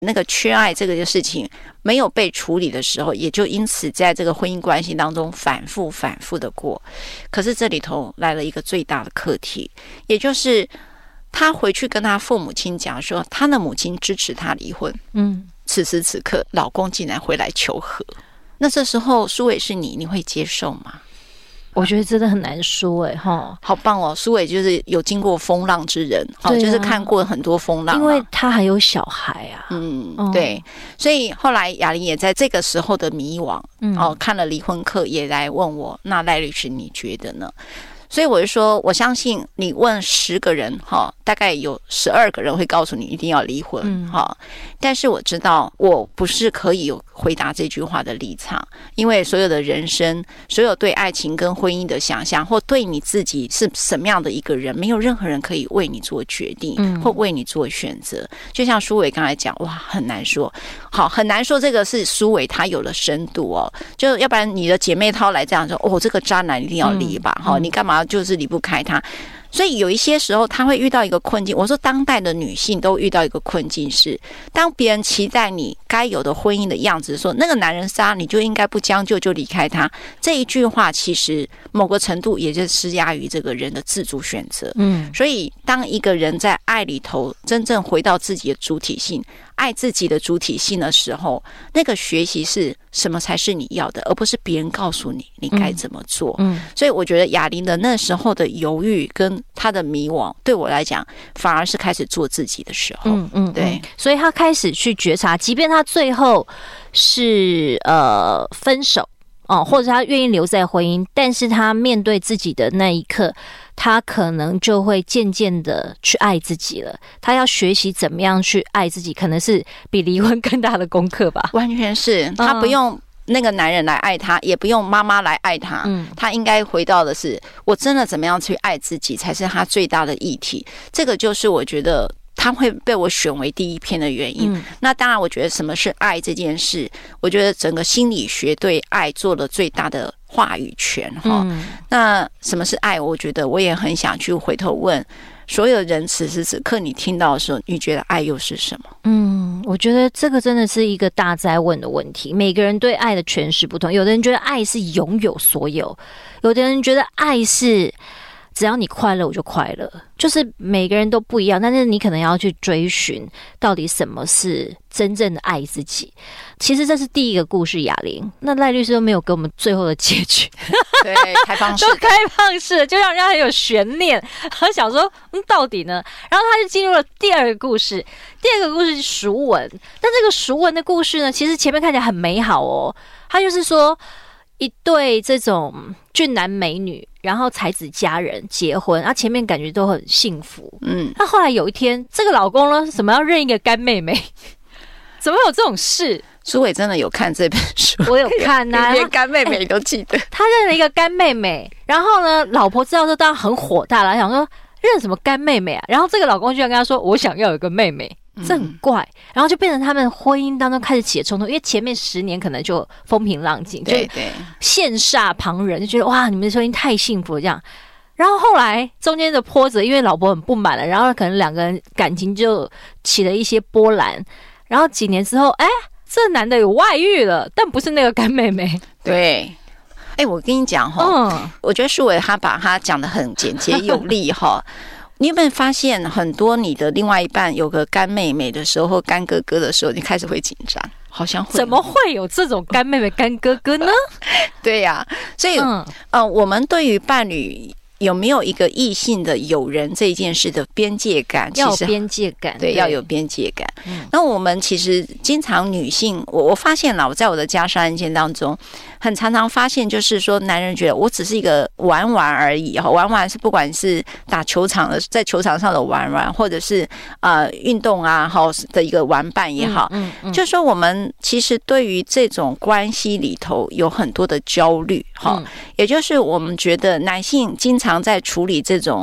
那个缺爱这个事情没有被处理的时候，也就因此在这个婚姻关系当中反复的过。可是这里头来了一个最大的课题，也就是他回去跟他父母亲讲说，他的母亲支持他离婚。此时此刻老公竟然回来求和，那这时候苏伟是你会接受吗？ 我觉得真的很难说好棒哦！苏伟就是有经过风浪之人，就是看过很多风浪， 因为他还有小孩啊。 对，所以后来雅琳也在这个时候的迷惘，看了离婚课也来问我，那赖律师你觉得呢？所以我就说，我相信你问10个人大概有12个人会告诉你一定要离婚但是我知道我不是可以有回答这句话的立场，因为所有的人生，所有对爱情跟婚姻的想象，或对你自己是什么样的一个人，没有任何人可以为你做决定或为你做选择。就像苏伟刚才讲，哇，很难说，很难说，这个是苏伟他有了深度就要不然你的姐妹淘来这样说，这个渣男一定要离吧你干嘛就是离不开他。所以有一些时候他会遇到一个困境，我说当代的女性都遇到一个困境是，当别人期待你该有的婚姻的样子，说那个男人渣你就应该不将就就离开他，这一句话其实某个程度也就施压于这个人的自主选择。所以当一个人在爱里头真正回到自己的主体性，爱自己的主体性的时候，那个学习是什么才是你要的，而不是别人告诉你你该怎么做。所以我觉得雅琳的那时候的犹豫跟她的迷惘，对我来讲反而是开始做自己的时候。对， 所以她开始去觉察，即便她最后是分手或者她愿意留在婚姻，但是她面对自己的那一刻，他可能就会渐渐的去爱自己了。他要学习怎么样去爱自己，可能是比离婚更大的功课吧。 完全是，他不用那个男人来爱他，也不用妈妈来爱他，他应该回到的是，我真的怎么样去爱自己，才是他最大的议题。这个就是我觉得他会被我选为第一篇的原因。那当然我觉得什么是爱这件事，我觉得整个心理学对爱做了最大的话语权那什么是爱，我觉得我也很想去回头问所有人，此时此刻你听到的时候，你觉得爱又是什么？ 我觉得这个真的是一个大哉问的问题。每个人对爱的诠释不同，有的人觉得爱是拥有所有，有的人觉得爱是只要你快乐我就快乐，就是每个人都不一样，但是你可能要去追寻到底什么是真正的爱自己。其实这是第一个故事，雅琳，那赖律师都没有给我们最后的结局。 对，开放式都开放式，就让人家很有悬念。他想说到底呢？然后他就进入了第二个故事。第二个故事是赎文，但这个赎文的故事呢，其实前面看起来很美好他就是说一对这种俊男美女，然后才子佳人结婚，前面感觉都很幸福。那后来有一天，这个老公呢，什么要认一个干妹妹？怎么有这种事？ 苏伟真的有看这本书， 我有看连干妹妹都记得。 他认了一个干妹妹，然后呢，老婆知道之后当然很火大了，想说认什么干妹妹啊？然后这个老公居然跟他说：“我想要有一个妹妹。”这很怪，然后就变成他们婚姻当中开始起了冲突，因为前面10年可能就风平浪静， 对对， 羡煞旁人，就觉得哇，你们的婚姻太幸福了这样。然后后来中间的波折，因为老婆很不满了，然后可能2个人感情就起了一些波澜。然后几年之后，这男的有外遇了，但不是那个干妹妹。 对，我跟你讲我觉得舒伟他把他讲得很简洁有力你有没有发现很多你的另外一半有个干妹妹的时候或干哥哥的时候，你开始会紧张？好像会。 怎么会有这种干妹妹干哥哥呢？ 对呀，所以我们对于伴侣有没有一个异性的友人这一件事的边界感， 要有边界感， 对，要有边界感。那我们其实经常女性，我发现了，我在我的家商案件当中，很常发现就是说，男人觉得我只是一个玩玩而已玩玩是不管是打球场的，在球场上的玩玩，或者是运动的一个玩伴也好，就是说我们其实对于这种关系里头有很多的焦虑也就是我们觉得男性经常在处理这种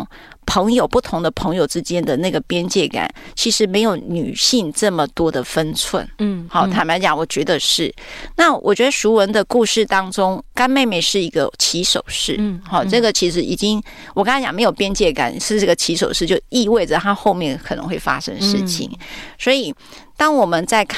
朋友不同的朋友之间的那个边界感，其实没有女性这么多的分寸。好，坦白讲，我觉得是。那我觉得淑文的故事当中，干妹妹是一个起手式。好，这个其实已经我刚才讲没有边界感是这个起手式，就意味着它后面可能会发生事情。所以当我们在